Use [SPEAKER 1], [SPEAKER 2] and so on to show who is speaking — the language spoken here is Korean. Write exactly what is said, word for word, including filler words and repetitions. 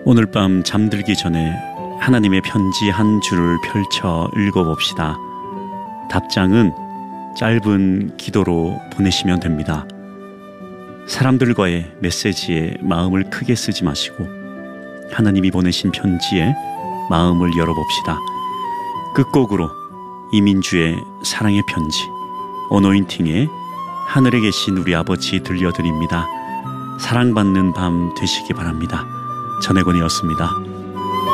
[SPEAKER 1] 오늘 밤 잠들기 전에 하나님의 편지 한 줄을 펼쳐 읽어봅시다. 답장은 짧은 기도로 보내시면 됩니다. 사람들과의 메시지에 마음을 크게 쓰지 마시고 하나님이 보내신 편지에 마음을 열어봅시다. 끝곡으로 이민주의 사랑의 편지, 어노인팅의 하늘에 계신 우리 아버지 들려드립니다. 사랑받는 밤 되시기 바랍니다. 전혜곤이었습니다.